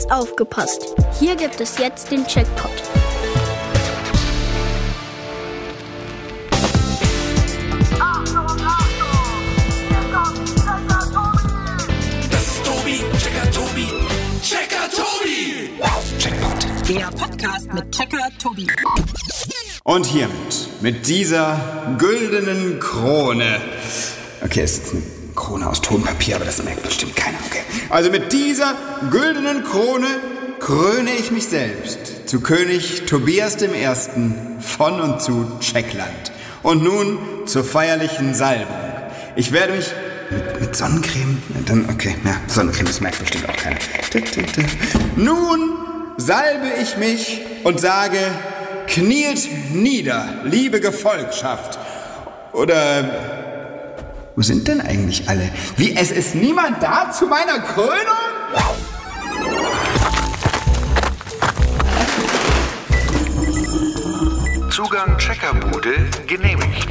Aufgepasst! Hier gibt es jetzt den Checkpot. Achtung, Achtung! Hier kommt Checker Tobi! Das ist Tobi, Checker Tobi, Checker Tobi! Checkpot. Der Podcast mit Checker Tobi. Und hiermit, mit dieser güldenen Krone. Okay, es ist jetzt eine Krone aus Tonpapier, aber das merkt bestimmt keiner. Okay. Also mit dieser güldenen Krone kröne ich mich selbst zu König Tobias I. von und zu Checkland. Und nun zur feierlichen Salbung. Ich werde mich mit Sonnencreme, Sonnencreme, das merkt bestimmt auch keiner. Nun salbe ich mich und sage: Kniet nieder, liebe Gefolgschaft. Oder wo sind denn eigentlich alle? Wie, es ist niemand da zu meiner Krönung? Zugang Checkerbude genehmigt.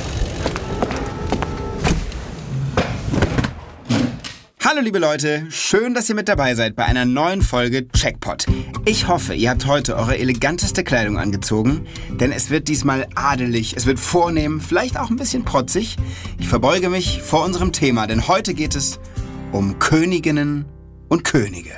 Hallo liebe Leute, schön, dass ihr mit dabei seid bei einer neuen Folge Checkpot. Ich hoffe, ihr habt heute eure eleganteste Kleidung angezogen, denn es wird diesmal adelig, es wird vornehm, vielleicht auch ein bisschen protzig. Ich verbeuge mich vor unserem Thema, denn heute geht es um Königinnen und Könige.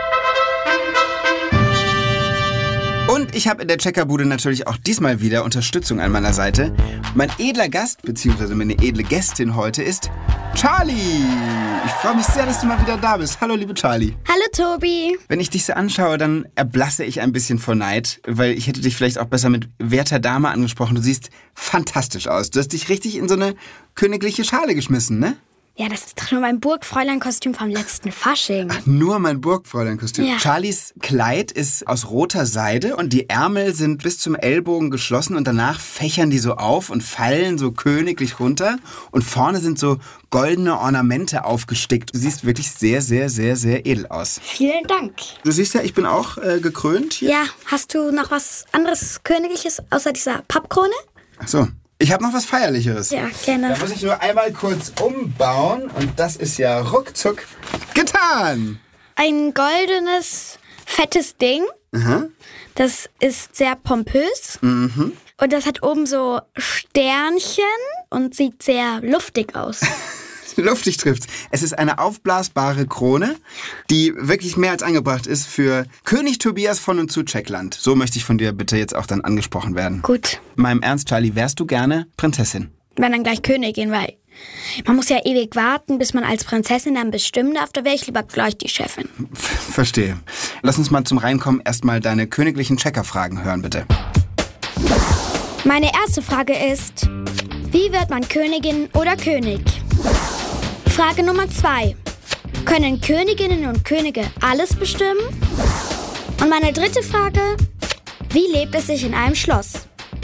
Und ich habe in der Checkerbude natürlich auch diesmal wieder Unterstützung an meiner Seite. Mein edler Gast, beziehungsweise meine edle Gästin heute ist Charlie. Ich freue mich sehr, dass du mal wieder da bist. Hallo, liebe Charlie. Hallo Tobi. Wenn ich dich so anschaue, dann erblasse ich ein bisschen vor Neid, weil ich hätte dich vielleicht auch besser mit werter Dame angesprochen. Du siehst fantastisch aus. Du hast dich richtig in so eine königliche Schale geschmissen, ne? Ja, das ist doch nur mein Burgfräulein-Kostüm vom letzten Fasching. Nur mein Burgfräulein-Kostüm. Ja. Charlies Kleid ist aus roter Seide und die Ärmel sind bis zum Ellbogen geschlossen und danach fächern die so auf und fallen so königlich runter und vorne sind so goldene Ornamente aufgestickt. Du siehst wirklich sehr, sehr, sehr, sehr edel aus. Vielen Dank. Du siehst ja, ich bin auch gekrönt hier. Ja, hast du noch was anderes Königliches außer dieser Pappkrone? Ach so. Ich habe noch was Feierlicheres. Ja, gerne. Da muss ich nur einmal kurz umbauen und das ist ja ruckzuck getan. Ein goldenes, fettes Ding. Aha. Das ist sehr pompös. Mhm. Und das hat oben so Sternchen und sieht sehr luftig aus. Luftig trifft's. Es ist eine aufblasbare Krone, die wirklich mehr als angebracht ist für König Tobias von und zu Checkland. So möchte ich von dir bitte jetzt auch dann angesprochen werden. Gut. Meinem Ernst, Charlie, wärst du gerne Prinzessin? Wenn dann gleich Königin, weil man muss ja ewig warten, bis man als Prinzessin dann bestimmen darf. Da wäre ich lieber gleich die Chefin. Verstehe. Lass uns mal zum Reinkommen erstmal deine königlichen Checkerfragen hören, bitte. Meine erste Frage ist: Wie wird man Königin oder König? Frage Nummer 2. Können Königinnen und Könige alles bestimmen? Und meine dritte Frage: Wie lebt es sich in einem Schloss?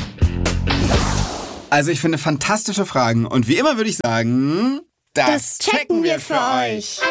Also ich finde fantastische Fragen und wie immer würde ich sagen, das checken wir für euch.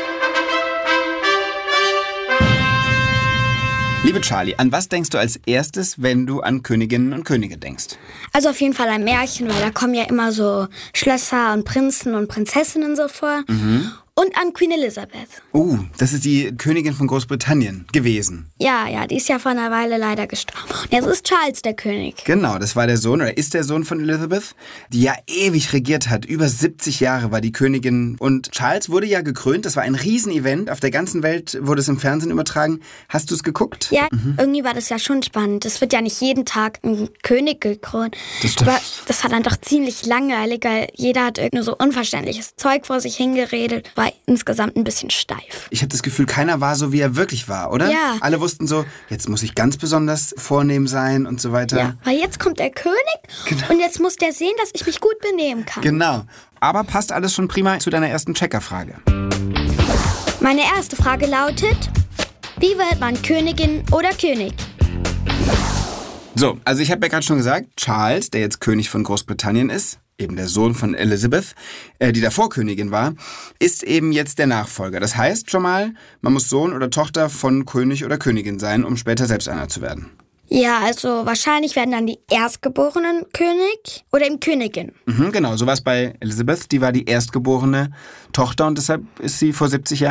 Liebe Charlie, an was denkst du als erstes, wenn du an Königinnen und Könige denkst? Also auf jeden Fall ein Märchen, weil da kommen ja immer so Schlösser und Prinzen und Prinzessinnen so vor. Und an Queen Elizabeth. Das ist die Königin von Großbritannien gewesen. Ja, die ist ja vor einer Weile leider gestorben. Und jetzt ist Charles der König. Genau, das war der Sohn oder ist der Sohn von Elizabeth, die ja ewig regiert hat. Über 70 Jahre war die Königin. Und Charles wurde ja gekrönt. Das war ein Riesenevent. Auf der ganzen Welt wurde es im Fernsehen übertragen. Hast du es geguckt? Ja, irgendwie war das ja schon spannend. Es wird ja nicht jeden Tag ein König gekrönt. Das stimmt. Aber das war dann doch ziemlich langweilig, weil jeder hat irgendwie so unverständliches Zeug vor sich hingeredet. War insgesamt ein bisschen steif. Ich habe das Gefühl, keiner war so, wie er wirklich war, oder? Ja. Alle wussten so, jetzt muss ich ganz besonders vornehm sein und so weiter. Ja, weil jetzt kommt der König und jetzt muss der sehen, dass ich mich gut benehmen kann. Genau. Aber passt alles schon prima zu deiner ersten Checkerfrage. Meine erste Frage lautet: Wie wird man Königin oder König? So, also ich habe ja gerade schon gesagt, Charles, der jetzt König von Großbritannien ist, eben der Sohn von Elizabeth, die davor Königin war, ist eben jetzt der Nachfolger. Das heißt schon mal, man muss Sohn oder Tochter von König oder Königin sein, um später selbst einer zu werden. Ja, also wahrscheinlich werden dann die Erstgeborenen König oder eben Königin. Genau, so war es bei Elizabeth. Die war die erstgeborene Tochter und deshalb ist sie vor 70 Jahren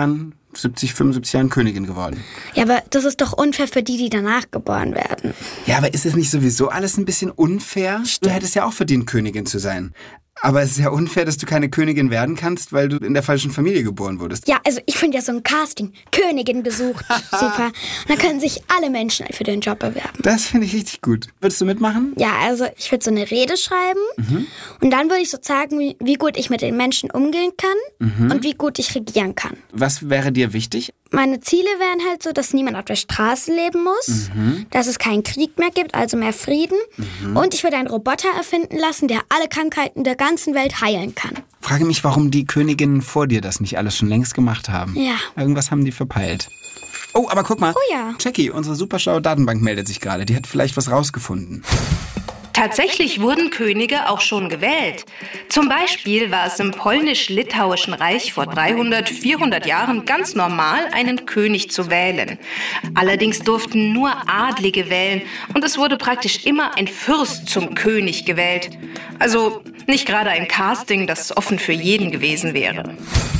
70, 75 Jahren Königin geworden. Ja, aber das ist doch unfair für die danach geboren werden. Ja, aber ist es nicht sowieso alles ein bisschen unfair? Du hättest ja auch verdient, Königin zu sein. Aber es ist ja unfair, dass du keine Königin werden kannst, weil du in der falschen Familie geboren wurdest. Ja, also ich finde ja so ein Casting, Königin besucht, super. Und dann können sich alle Menschen für den Job bewerben. Das finde ich richtig gut. Würdest du mitmachen? Ja, also ich würde so eine Rede schreiben und dann würde ich so zeigen, wie gut ich mit den Menschen umgehen kann und wie gut ich regieren kann. Was wäre dir wichtig? Meine Ziele wären halt so, dass niemand auf der Straße leben muss, dass es keinen Krieg mehr gibt, also mehr Frieden. Und ich würde einen Roboter erfinden lassen, der alle Krankheiten der ganzen Welt heilen kann. Frage mich, warum die Königinnen vor dir das nicht alles schon längst gemacht haben. Ja. Irgendwas haben die verpeilt. Oh, aber guck mal. Oh ja. Jackie, unsere superschlaue Datenbank meldet sich gerade. Die hat vielleicht was rausgefunden. Tatsächlich wurden Könige auch schon gewählt. Zum Beispiel war es im polnisch-litauischen Reich vor 300, 400 Jahren ganz normal, einen König zu wählen. Allerdings durften nur Adlige wählen und es wurde praktisch immer ein Fürst zum König gewählt. Also nicht gerade ein Casting, das offen für jeden gewesen wäre.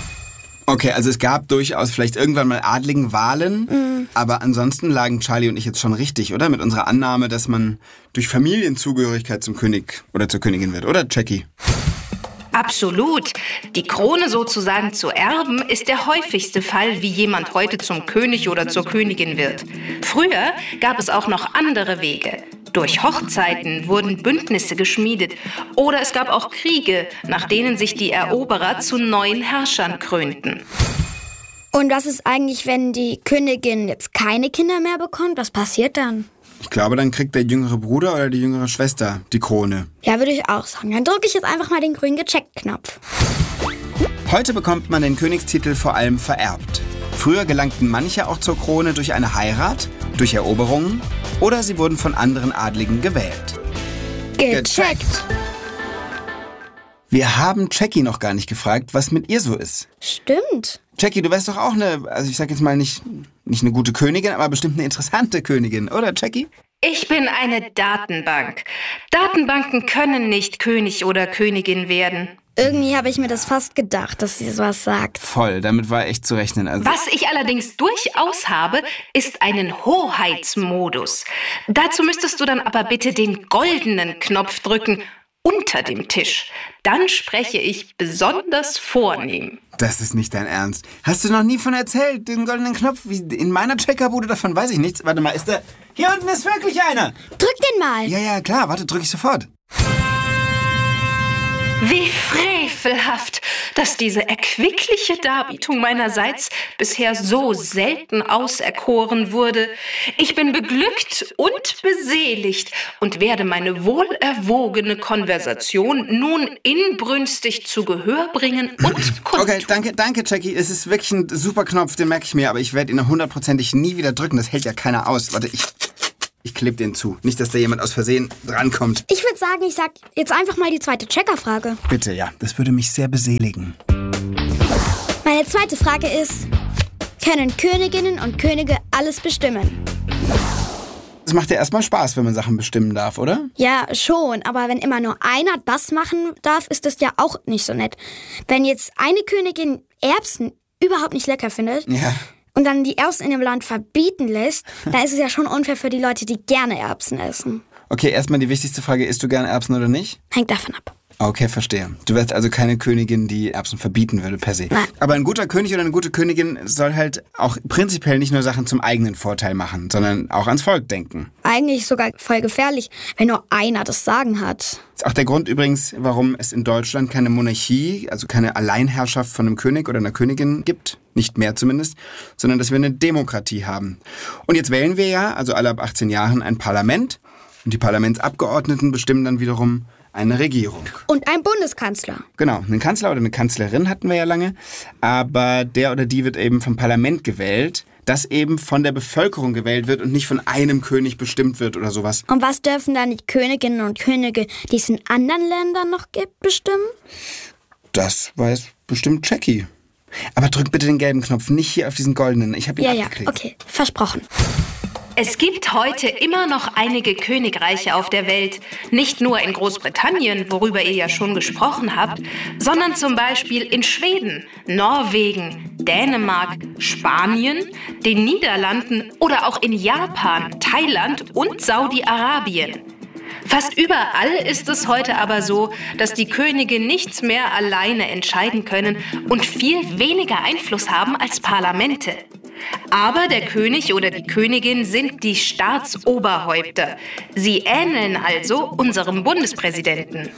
Okay, also es gab durchaus vielleicht irgendwann mal adligen Wahlen, aber ansonsten lagen Charlie und ich jetzt schon richtig, oder? Mit unserer Annahme, dass man durch Familienzugehörigkeit zum König oder zur Königin wird, oder Jackie? Absolut. Die Krone sozusagen zu erben, ist der häufigste Fall, wie jemand heute zum König oder zur Königin wird. Früher gab es auch noch andere Wege. Durch Hochzeiten wurden Bündnisse geschmiedet oder es gab auch Kriege, nach denen sich die Eroberer zu neuen Herrschern krönten. Und was ist eigentlich, wenn die Königin jetzt keine Kinder mehr bekommt? Was passiert dann? Ich glaube, dann kriegt der jüngere Bruder oder die jüngere Schwester die Krone. Ja, würde ich auch sagen. Dann drücke ich jetzt einfach mal den grünen Gecheckt-Knopf. Heute bekommt man den Königstitel vor allem vererbt. Früher gelangten manche auch zur Krone durch eine Heirat, durch Eroberungen oder sie wurden von anderen Adligen gewählt. Gecheckt! Wir haben Jackie noch gar nicht gefragt, was mit ihr so ist. Stimmt. Jackie, du wärst doch auch also ich sag jetzt mal nicht eine gute Königin, aber bestimmt eine interessante Königin, oder Jackie? Ich bin eine Datenbank. Datenbanken können nicht König oder Königin werden. Irgendwie habe ich mir das fast gedacht, dass sie sowas sagt. Voll, damit war echt zu rechnen. Also Was ich allerdings durchaus habe, ist einen Hoheitsmodus. Dazu müsstest du dann aber bitte den goldenen Knopf drücken, unter dem Tisch. Dann spreche ich besonders vornehm. Das ist nicht dein Ernst. Hast du noch nie von erzählt, den goldenen Knopf? Wie in meiner Checkerbude, davon weiß ich nichts. Warte mal, ist da... Hier unten ist wirklich einer. Drück den mal. Ja, klar, warte, drück ich sofort. Wie frevelhaft, dass diese erquickliche Darbietung meinerseits bisher so selten auserkoren wurde. Ich bin beglückt und beseligt und werde meine wohlerwogene Konversation nun inbrünstig zu Gehör bringen und kundtun. Okay, danke, Jackie. Es ist wirklich ein super Knopf, den merke ich mir, aber ich werde ihn 100%ig nie wieder drücken. Das hält ja keiner aus. Warte, ich klebe den zu. Nicht, dass da jemand aus Versehen drankommt. Ich würde sagen, ich sag jetzt einfach mal die zweite Checkerfrage. Bitte, ja. Das würde mich sehr beseligen. Meine zweite Frage ist, können Königinnen und Könige alles bestimmen? Es macht ja erstmal Spaß, wenn man Sachen bestimmen darf, oder? Ja, schon, aber wenn immer nur einer das machen darf, ist das ja auch nicht so nett. Wenn jetzt eine Königin Erbsen überhaupt nicht lecker findet... Ja. Und dann die Erbsen in dem Land verbieten lässt, dann ist es ja schon unfair für die Leute, die gerne Erbsen essen. Okay, erstmal die wichtigste Frage, isst du gerne Erbsen oder nicht? Hängt davon ab. Okay, verstehe. Du wärst also keine Königin, die Erbsen verbieten würde per se. Nein. Aber ein guter König oder eine gute Königin soll halt auch prinzipiell nicht nur Sachen zum eigenen Vorteil machen, sondern auch ans Volk denken. Eigentlich sogar voll gefährlich, wenn nur einer das Sagen hat. Das ist auch der Grund übrigens, warum es in Deutschland keine Monarchie, also keine Alleinherrschaft von einem König oder einer Königin gibt. Nicht mehr zumindest, sondern dass wir eine Demokratie haben. Und jetzt wählen wir ja, also alle ab 18 Jahren, ein Parlament. Und die Parlamentsabgeordneten bestimmen dann wiederum eine Regierung. Und ein Bundeskanzler. Genau, einen Kanzler oder eine Kanzlerin hatten wir ja lange. Aber der oder die wird eben vom Parlament gewählt, das eben von der Bevölkerung gewählt wird und nicht von einem König bestimmt wird oder sowas. Und was dürfen dann die Königinnen und Könige, die es in anderen Ländern noch gibt, bestimmen? Das weiß bestimmt Jackie. Aber drück bitte den gelben Knopf, nicht hier auf diesen goldenen. Ich habe ihn Ja, abgeklickt. okay, versprochen. Es gibt heute immer noch einige Königreiche auf der Welt. Nicht nur in Großbritannien, worüber ihr ja schon gesprochen habt, sondern zum Beispiel in Schweden, Norwegen, Dänemark, Spanien, den Niederlanden oder auch in Japan, Thailand und Saudi-Arabien. Fast überall ist es heute aber so, dass die Könige nichts mehr alleine entscheiden können und viel weniger Einfluss haben als Parlamente. Aber der König oder die Königin sind die Staatsoberhäupter. Sie ähneln also unserem Bundespräsidenten.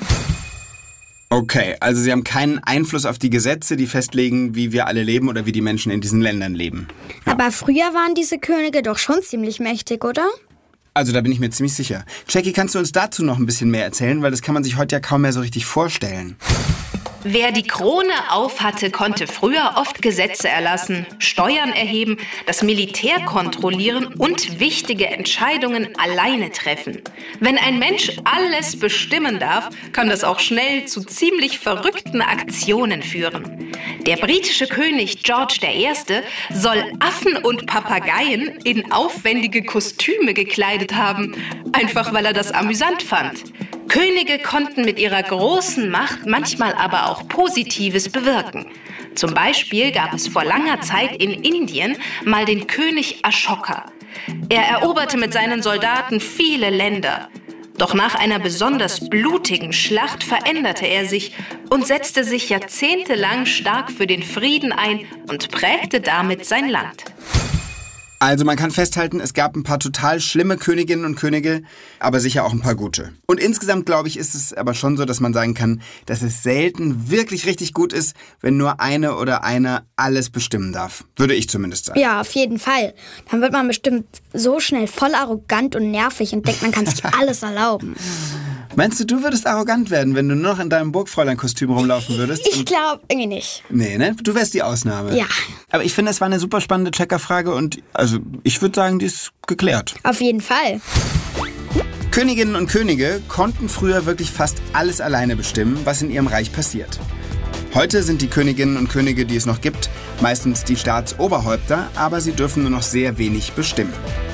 Okay, also sie haben keinen Einfluss auf die Gesetze, die festlegen, wie wir alle leben oder wie die Menschen in diesen Ländern leben. Ja. Aber früher waren diese Könige doch schon ziemlich mächtig, oder? Also da bin ich mir ziemlich sicher. Jackie, kannst du uns dazu noch ein bisschen mehr erzählen? Weil das kann man sich heute ja kaum mehr so richtig vorstellen. Wer die Krone aufhatte, konnte früher oft Gesetze erlassen, Steuern erheben, das Militär kontrollieren und wichtige Entscheidungen alleine treffen. Wenn ein Mensch alles bestimmen darf, kann das auch schnell zu ziemlich verrückten Aktionen führen. Der britische König George I. soll Affen und Papageien in aufwendige Kostüme gekleidet haben, einfach weil er das amüsant fand. Könige konnten mit ihrer großen Macht manchmal aber auch Positives bewirken. Zum Beispiel gab es vor langer Zeit in Indien mal den König Ashoka. Er eroberte mit seinen Soldaten viele Länder. Doch nach einer besonders blutigen Schlacht veränderte er sich und setzte sich jahrzehntelang stark für den Frieden ein und prägte damit sein Land. Also man kann festhalten, es gab ein paar total schlimme Königinnen und Könige, aber sicher auch ein paar gute. Und insgesamt, glaube ich, ist es aber schon so, dass man sagen kann, dass es selten wirklich richtig gut ist, wenn nur eine oder einer alles bestimmen darf. Würde ich zumindest sagen. Ja, auf jeden Fall. Dann wird man bestimmt so schnell voll arrogant und nervig und denkt, man kann sich alles erlauben. Meinst du, du würdest arrogant werden, wenn du nur noch in deinem Burgfräulein-Kostüm rumlaufen würdest? Ich glaube irgendwie nicht. Nee, ne? Du wärst die Ausnahme. Ja. Aber ich finde, es war eine super spannende Checkerfrage und also ich würde sagen, die ist geklärt. Auf jeden Fall. Königinnen und Könige konnten früher wirklich fast alles alleine bestimmen, was in ihrem Reich passiert. Heute sind die Königinnen und Könige, die es noch gibt, meistens die Staatsoberhäupter, aber sie dürfen nur noch sehr wenig bestimmen.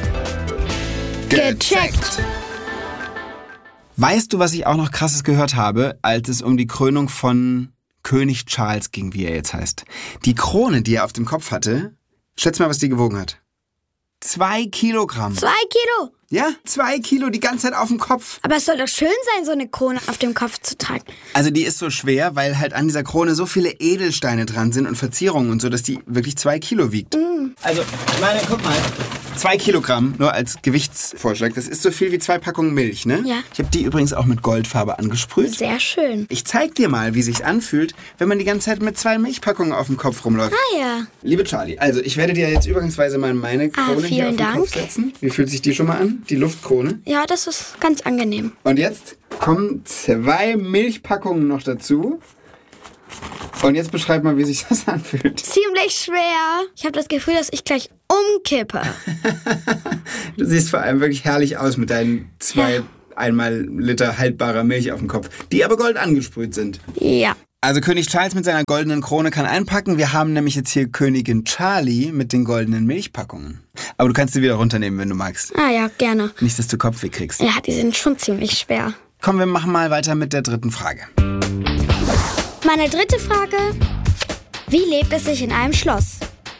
Gecheckt. Weißt du, was ich auch noch Krasses gehört habe, als es um die Krönung von König Charles ging, wie er jetzt heißt? Die Krone, die er auf dem Kopf hatte, schätz mal, was die gewogen hat. 2 Kilogramm. 2 Kilo. Ja, 2 Kilo die ganze Zeit auf dem Kopf. Aber es soll doch schön sein, so eine Krone auf dem Kopf zu tragen. Also die ist so schwer, weil halt an dieser Krone so viele Edelsteine dran sind und Verzierungen und so, dass die wirklich 2 Kilo wiegt. Also, ich meine, guck mal, 2 Kilogramm, nur als Gewichtsvorschlag. Das ist so viel wie 2 Packungen Milch, ne? Ja. Ich habe die übrigens auch mit Goldfarbe angesprüht. Sehr schön. Ich zeig dir mal, wie sich's anfühlt, wenn man die ganze Zeit mit 2 Milchpackungen auf dem Kopf rumläuft. Ah ja. Liebe Charlie, also ich werde dir jetzt übergangsweise mal meine Krone hier auf den Kopf setzen. Wie fühlt sich die schon mal an? Die Luftkrone? Ja, das ist ganz angenehm. Und jetzt kommen 2 Milchpackungen noch dazu. Und jetzt beschreib mal, wie sich das anfühlt. Ziemlich schwer. Ich habe das Gefühl, dass ich gleich umkippe. Du siehst vor allem wirklich herrlich aus mit deinen 2 einmal Liter haltbarer Milch auf dem Kopf, die aber gold angesprüht sind. Ja. Also König Charles mit seiner goldenen Krone kann einpacken. Wir haben nämlich jetzt hier Königin Charlie mit den goldenen Milchpackungen. Aber du kannst sie wieder runternehmen, wenn du magst. Ah ja, gerne. Nicht, dass du Kopfweh kriegst. Ja, die sind schon ziemlich schwer. Komm, wir machen mal weiter mit der 3. Frage. Meine 3. Frage. Wie lebt es sich in einem Schloss?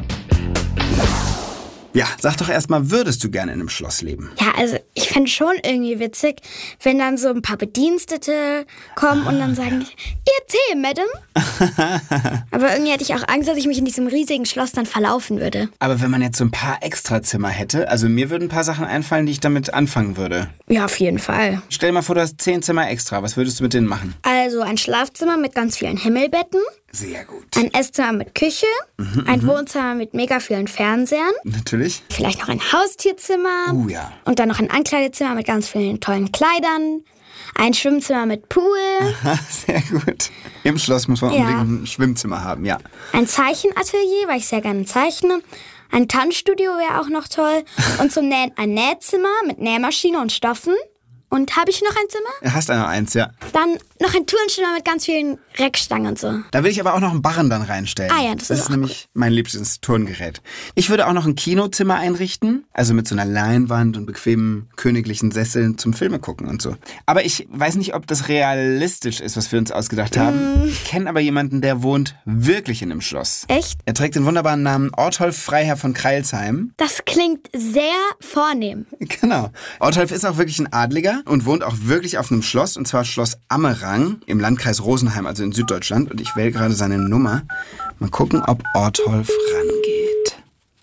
Ja, sag doch erstmal, würdest du gerne in einem Schloss leben? Ja, also ich fände schon irgendwie witzig, wenn dann so ein paar Bedienstete kommen und dann sagen, Ihr Tee, Madame. Aber irgendwie hätte ich auch Angst, dass ich mich in diesem riesigen Schloss dann verlaufen würde. Aber wenn man jetzt so ein paar Extrazimmer hätte, also mir würden ein paar Sachen einfallen, die ich damit anfangen würde. Ja, auf jeden Fall. Stell dir mal vor, du hast 10 Zimmer extra. Was würdest du mit denen machen? Also ein Schlafzimmer mit ganz vielen Himmelbetten. Sehr gut. Ein Esszimmer mit Küche. Ein Wohnzimmer mit mega vielen Fernsehern. Natürlich. Vielleicht noch ein Haustierzimmer. Ja. Und dann noch ein Ankleidezimmer mit ganz vielen tollen Kleidern. Ein Schwimmzimmer mit Pool. Sehr gut. Im Schloss muss man unbedingt ein Schwimmzimmer haben, ja. Ein Zeichenatelier, weil ich sehr gerne zeichne. Ein Tanzstudio wäre auch noch toll. Und zum Nähen ein Nähzimmer mit Nähmaschine und Stoffen. Und habe ich noch ein Zimmer? Du hast noch eins, ja. Dann noch ein Turnzimmer mit ganz vielen Reckstangen und so. Da will ich aber auch noch einen Barren dann reinstellen. Ah ja, das ist auch nämlich mein liebstes Turngerät. Ich würde auch noch ein Kinozimmer einrichten, also mit so einer Leinwand und bequemen königlichen Sesseln zum Filme gucken und so. Aber ich weiß nicht, ob das realistisch ist, was wir uns ausgedacht haben. Ich kenne aber jemanden, der wohnt wirklich in einem Schloss. Echt? Er trägt den wunderbaren Namen Ortolf Freiherr von Kreilsheim. Das klingt sehr vornehm. Genau. Ortolf ist auch wirklich ein Adliger und wohnt auch wirklich auf einem Schloss, und zwar Schloss Ammerang im Landkreis Rosenheim, also in Süddeutschland. Und ich wähle gerade seine Nummer. Mal gucken, ob Ortolf rangeht.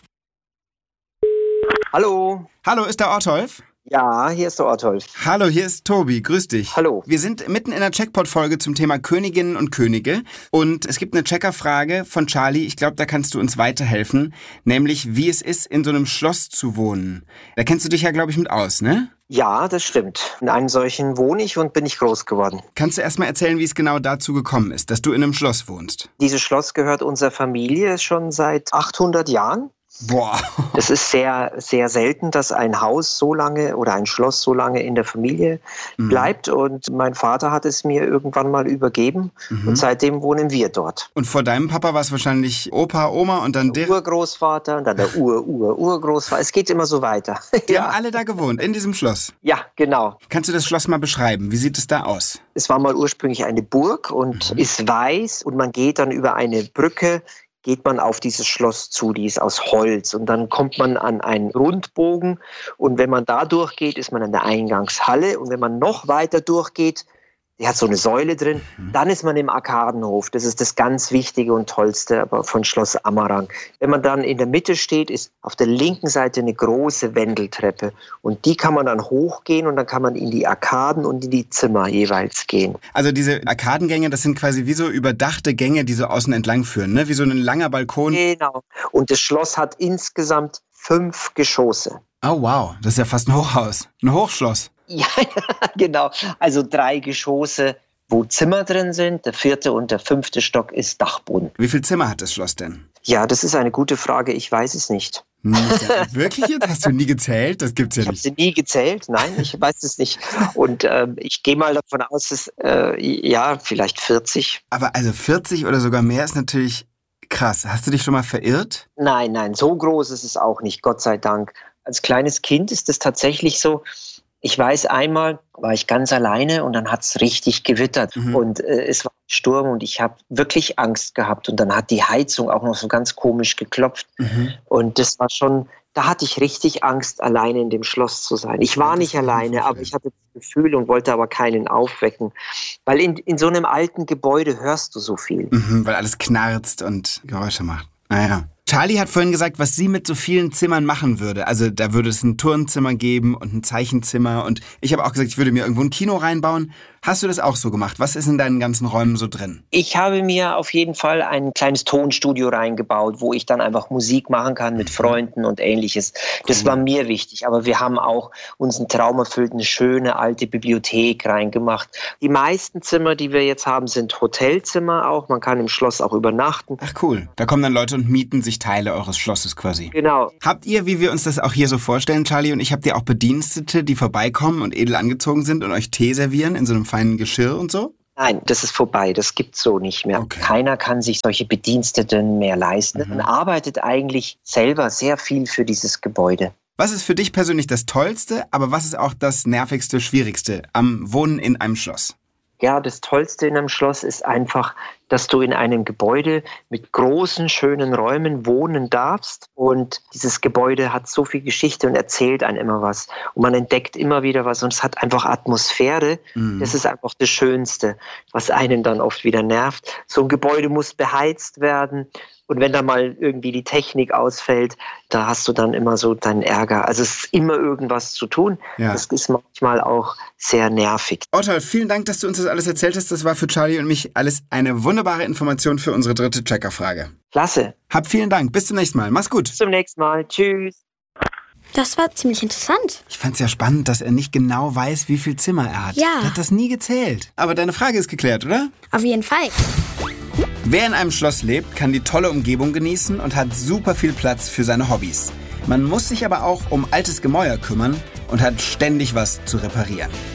Hallo. Hallo, ist der Ortolf? Ja, hier ist der Ortolf. Hallo, hier ist Tobi. Grüß dich. Hallo. Wir sind mitten in der Checkpot-Folge zum Thema Königinnen und Könige. Und es gibt eine Checkerfrage von Charlie. Ich glaube, da kannst du uns weiterhelfen. Nämlich, wie es ist, in so einem Schloss zu wohnen. Da kennst du dich ja, glaube ich, mit aus, ne? Ja, das stimmt. In einem solchen wohne ich und bin ich groß geworden. Kannst du erst mal erzählen, wie es genau dazu gekommen ist, dass du in einem Schloss wohnst? Dieses Schloss gehört unserer Familie schon seit 800 Jahren. Boah. Das ist sehr, sehr selten, dass ein Haus so lange oder ein Schloss so lange in der Familie bleibt. Und mein Vater hat es mir irgendwann mal übergeben. Und seitdem wohnen wir dort. Und vor deinem Papa war es wahrscheinlich Opa, Oma und dann der Urgroßvater und dann der Urgroßvater. Es geht immer so weiter. Die haben alle da gewohnt, in diesem Schloss. Ja, genau. Kannst du das Schloss mal beschreiben? Wie sieht es da aus? Es war mal ursprünglich eine Burg und ist weiß. Und man geht dann über eine Brücke, geht man auf dieses Schloss zu, die ist aus Holz. Und dann kommt man an einen Rundbogen. Und wenn man da durchgeht, ist man an der Eingangshalle. Und wenn man noch weiter durchgeht, die hat so eine Säule drin, dann ist man im Arkadenhof. Das ist das ganz Wichtige und Tollste aber von Schloss Ammerang. Wenn man dann in der Mitte steht, ist auf der linken Seite eine große Wendeltreppe. Und die kann man dann hochgehen und dann kann man in die Arkaden und in die Zimmer jeweils gehen. Also diese Arkadengänge, das sind quasi wie so überdachte Gänge, die so außen entlang führen, ne? Wie so ein langer Balkon. Genau. Und das Schloss hat insgesamt 5 Geschosse. Oh wow, das ist ja fast ein Hochhaus. Ein Hochschloss. Ja, genau. Also 3 Geschosse, wo Zimmer drin sind. Der 4. und der 5. Stock ist Dachboden. Wie viele Zimmer hat das Schloss denn? Ja, das ist eine gute Frage. Ich weiß es nicht. Wirklich jetzt? Hast du nie gezählt? Das gibt's ja nicht. Ich habe sie nie gezählt. Nein, ich weiß es nicht. Und ich gehe mal davon aus, dass ja, vielleicht 40. Aber also 40 oder sogar mehr ist natürlich krass. Hast du dich schon mal verirrt? Nein, so groß ist es auch nicht, Gott sei Dank. Als kleines Kind ist es tatsächlich so. Ich weiß, einmal war ich ganz alleine und dann hat es richtig gewittert und es war ein Sturm und ich habe wirklich Angst gehabt und dann hat die Heizung auch noch so ganz komisch geklopft und das war schon, da hatte ich richtig Angst, alleine in dem Schloss zu sein. Ich war nicht alleine, aber ich hatte das Gefühl und wollte aber keinen aufwecken, weil in so einem alten Gebäude hörst du so viel. Weil alles knarzt und Geräusche macht. Naja. Charlie hat vorhin gesagt, was sie mit so vielen Zimmern machen würde. Also da würde es ein Turnzimmer geben und ein Zeichenzimmer. Und ich habe auch gesagt, ich würde mir irgendwo ein Kino reinbauen. Hast du das auch so gemacht? Was ist in deinen ganzen Räumen so drin? Ich habe mir auf jeden Fall ein kleines Tonstudio reingebaut, wo ich dann einfach Musik machen kann mit Freunden und Ähnliches. Das war mir wichtig. Aber wir haben auch unseren Traum erfüllt, eine schöne alte Bibliothek reingemacht. Die meisten Zimmer, die wir jetzt haben, sind Hotelzimmer auch. Man kann im Schloss auch übernachten. Ach cool. Da kommen dann Leute und mieten sich Teile eures Schlosses quasi. Genau. Habt ihr, wie wir uns das auch hier so vorstellen, Charlie und ich, habt ihr auch Bedienstete, die vorbeikommen und edel angezogen sind und euch Tee servieren in so einem feinen Geschirr und so? Nein, das ist vorbei. Das gibt's so nicht mehr. Okay. Keiner kann sich solche Bediensteten mehr leisten. Man arbeitet eigentlich selber sehr viel für dieses Gebäude. Was ist für dich persönlich das Tollste, aber was ist auch das Nervigste, Schwierigste am Wohnen in einem Schloss? Ja, das Tollste in einem Schloss ist einfach, dass du in einem Gebäude mit großen, schönen Räumen wohnen darfst. Und dieses Gebäude hat so viel Geschichte und erzählt einem immer was. Und man entdeckt immer wieder was und es hat einfach Atmosphäre. Das ist einfach das Schönste, was einen dann oft wieder nervt. So ein Gebäude muss beheizt werden. Und wenn da mal irgendwie die Technik ausfällt, da hast du dann immer so deinen Ärger. Also es ist immer irgendwas zu tun. Ja. Das ist manchmal auch sehr nervig. Ortolf, vielen Dank, dass du uns das alles erzählt hast. Das war für Charlie und mich alles eine wunderbare Information für unsere 3. Checkerfrage. Klasse. Hab vielen Dank. Bis zum nächsten Mal. Mach's gut. Bis zum nächsten Mal. Tschüss. Das war ziemlich interessant. Ich fand's ja spannend, dass er nicht genau weiß, wie viel Zimmer er hat. Ja. Er hat das nie gezählt. Aber deine Frage ist geklärt, oder? Auf jeden Fall. Wer in einem Schloss lebt, kann die tolle Umgebung genießen und hat super viel Platz für seine Hobbys. Man muss sich aber auch um altes Gemäuer kümmern und hat ständig was zu reparieren.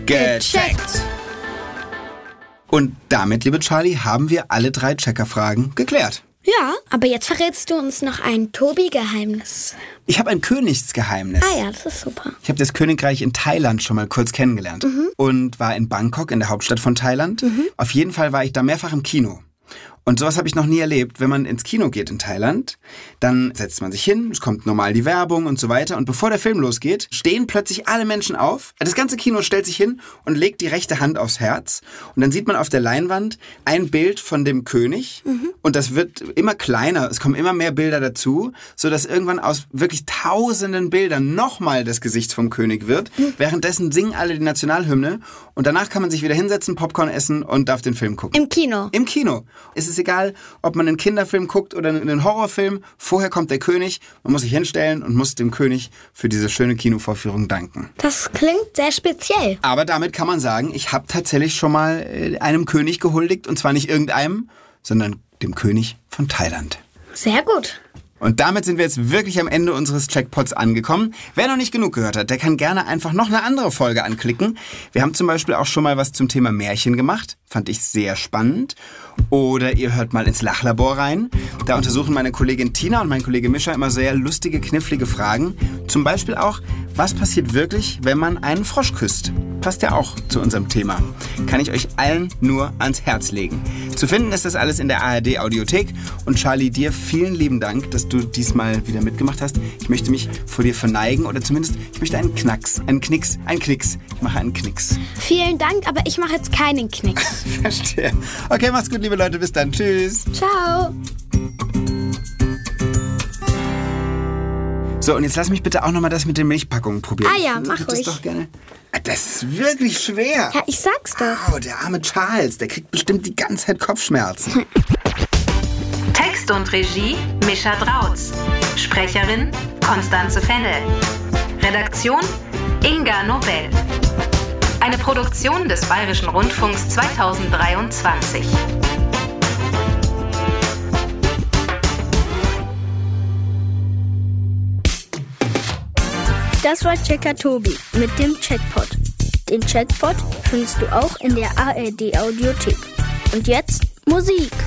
Gecheckt. Und damit, liebe Charlie, haben wir alle 3 Checker-Fragen geklärt. Ja, aber jetzt verrätst du uns noch ein Tobi-Geheimnis. Ich habe ein Königsgeheimnis. Ah ja, das ist super. Ich habe das Königreich in Thailand schon mal kurz kennengelernt und war in Bangkok, in der Hauptstadt von Thailand. Auf jeden Fall war ich da mehrfach im Kino. Und sowas habe ich noch nie erlebt. Wenn man ins Kino geht in Thailand, dann setzt man sich hin, es kommt normal die Werbung und so weiter. Und bevor der Film losgeht, stehen plötzlich alle Menschen auf. Das ganze Kino stellt sich hin und legt die rechte Hand aufs Herz. Und dann sieht man auf der Leinwand ein Bild von dem König. Und das wird immer kleiner. Es kommen immer mehr Bilder dazu, sodass irgendwann aus wirklich tausenden Bildern nochmal das Gesicht vom König wird. Währenddessen singen alle die Nationalhymne. Und danach kann man sich wieder hinsetzen, Popcorn essen und darf den Film gucken. Im Kino? Im Kino. Es ist egal, ob man einen Kinderfilm guckt oder einen Horrorfilm. Vorher kommt der König. Man muss sich hinstellen und muss dem König für diese schöne Kinovorführung danken. Das klingt sehr speziell. Aber damit kann man sagen, ich habe tatsächlich schon mal einem König gehuldigt. Und zwar nicht irgendeinem, sondern dem König von Thailand. Sehr gut. Und damit sind wir jetzt wirklich am Ende unseres Checkpots angekommen. Wer noch nicht genug gehört hat, der kann gerne einfach noch eine andere Folge anklicken. Wir haben zum Beispiel auch schon mal was zum Thema Märchen gemacht. Fand ich sehr spannend. Oder ihr hört mal ins Lachlabor rein. Da untersuchen meine Kollegin Tina und mein Kollege Mischa immer sehr lustige, knifflige Fragen. Zum Beispiel auch, was passiert wirklich, wenn man einen Frosch küsst? Passt ja auch zu unserem Thema. Kann ich euch allen nur ans Herz legen. Zu finden ist das alles in der ARD-Audiothek. Und Charlie, dir vielen lieben Dank, dass du diesmal wieder mitgemacht hast. Ich möchte mich vor dir verneigen oder zumindest, ich möchte einen Knicks. Ich mache einen Knicks. Vielen Dank, aber ich mache jetzt keinen Knicks. Verstehe. Okay, macht's gut, liebe Leute. Bis dann. Tschüss. Ciao. So, und jetzt lass mich bitte auch nochmal das mit den Milchpackungen probieren. Ah ja, Ich mach würde das ruhig. doch gerne. Das ist wirklich schwer. Ja, ich sag's doch. Oh, der arme Charles, der kriegt bestimmt die ganze Zeit Kopfschmerzen. Text und Regie Mischa Drautz. Sprecherin Constanze Fennel. Redaktion Inga Nobel. Eine Produktion des Bayerischen Rundfunks 2023. Das war Checker Tobi mit dem Checkpot. Den Checkpot findest du auch in der ARD Audiothek. Und jetzt Musik.